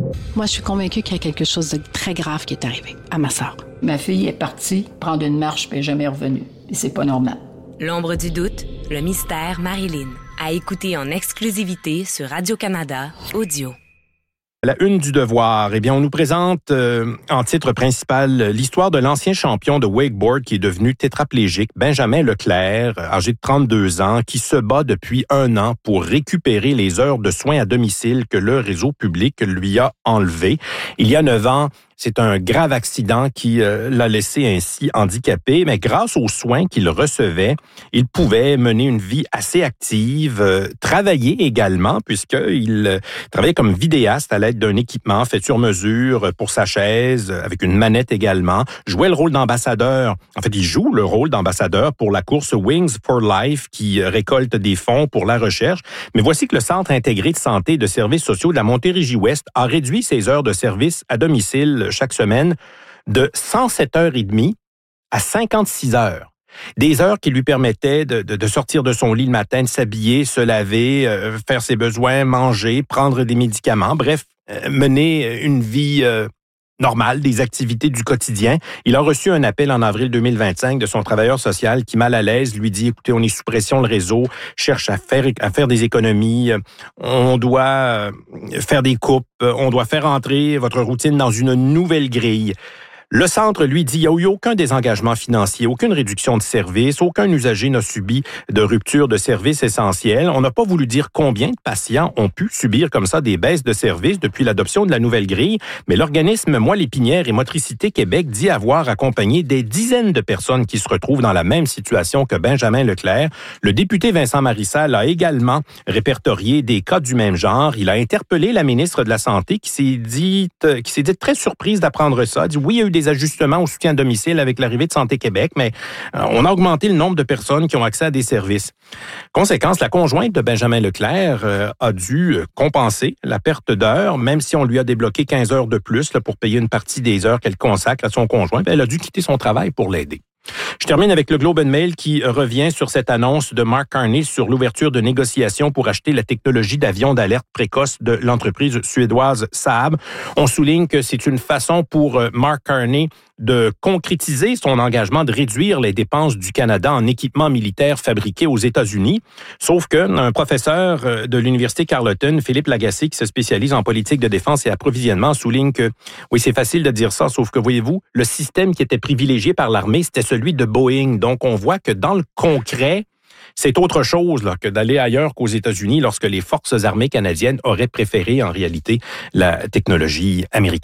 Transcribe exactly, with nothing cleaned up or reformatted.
Moi, je suis convaincue qu'il y a quelque chose de très grave qui est arrivé à ma sœur. Ma fille est partie prendre une marche puis elle n'est jamais revenue. Et c'est pas normal. L'ombre du doute, le mystère Marilyn. À écouter en exclusivité sur Radio-Canada Audio. La une du Devoir, eh bien, on nous présente euh, en titre principal l'histoire de l'ancien champion de wakeboard qui est devenu tétraplégique, Benjamin Leclerc, âgé de trente-deux ans, qui se bat depuis un an pour récupérer les heures de soins à domicile que le réseau public lui a enlevées. Il y a neuf ans, c'est un grave accident qui euh, l'a laissé ainsi handicapé, mais grâce aux soins qu'il recevait, il pouvait mener une vie assez active, euh, travailler également, puisqu'il euh, travaillait comme vidéaste à l'aide d'un équipement fait sur mesure pour sa chaise, avec une manette également, jouait le rôle d'ambassadeur. En fait, il joue le rôle d'ambassadeur pour la course Wings for Life qui récolte des fonds pour la recherche. Mais voici que le Centre intégré de santé et de services sociaux de la Montérégie-Ouest a réduit ses heures de service à domicile chaque semaine de cent sept heures trente à cinquante-six heures. Des heures qui lui permettaient de, de, de sortir de son lit le matin, de s'habiller, se laver, euh, faire ses besoins, manger, prendre des médicaments, bref, euh, mener une vie euh, normale, des activités du quotidien. Il a reçu un appel en avril deux mille vingt-cinq de son travailleur social qui, mal à l'aise, lui dit « Écoutez, on est sous pression, le réseau cherche à faire, à faire des économies, on doit faire des coupes, on doit faire entrer votre routine dans une nouvelle grille. » Le centre, lui, dit qu'il n'y a eu aucun désengagement financier, aucune réduction de service, aucun usager n'a subi de rupture de service essentiel. On n'a pas voulu dire combien de patients ont pu subir comme ça des baisses de service depuis l'adoption de la nouvelle grille, mais l'organisme Moelle Épinière et Motricité Québec dit avoir accompagné des dizaines de personnes qui se retrouvent dans la même situation que Benjamin Leclerc. Le député Vincent Marissal a également répertorié des cas du même genre. Il a interpellé la ministre de la Santé qui s'est dit, qui s'est dit très surprise d'apprendre ça. Il dit oui, il y a eu des ajustements au soutien à domicile avec l'arrivée de Santé Québec, mais euh, on a augmenté le nombre de personnes qui ont accès à des services. Conséquence, la conjointe de Benjamin Leclerc euh, a dû compenser la perte d'heures, même si on lui a débloqué quinze heures de plus là, pour payer une partie des heures qu'elle consacre à son conjoint. Elle a dû quitter son travail pour l'aider. Je termine avec le Globe and Mail qui revient sur cette annonce de Mark Carney sur l'ouverture de négociations pour acheter la technologie d'avion d'alerte précoce de l'entreprise suédoise Saab. On souligne que c'est une façon pour Mark Carney de concrétiser son engagement de réduire les dépenses du Canada en équipements militaires fabriqués aux États-Unis. Sauf qu'un professeur de l'Université Carleton, Philippe Lagacé, qui se spécialise en politique de défense et approvisionnement, souligne que, oui, c'est facile de dire ça, sauf que, voyez-vous, le système qui était privilégié par l'armée, c'était celui de Boeing. Donc, on voit que dans le concret, c'est autre chose là, que d'aller ailleurs qu'aux États-Unis lorsque les forces armées canadiennes auraient préféré, en réalité, la technologie américaine.